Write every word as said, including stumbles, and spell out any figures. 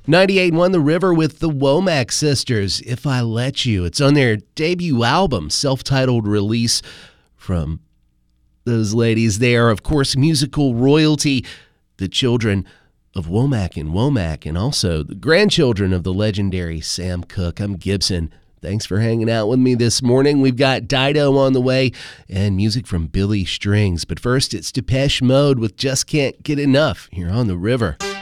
ninety-eight point one The River with the Womack Sisters, If I Let You. It's on their debut album, self-titled release from those ladies. They are, of course, musical royalty, the children of Womack and Womack, and also the grandchildren of the legendary Sam Cooke. I'm Gibson. Thanks for hanging out with me this morning. We've got Dido on the way and music from Billy Strings. But first, it's Depeche Mode with Just Can't Get Enough here on The River.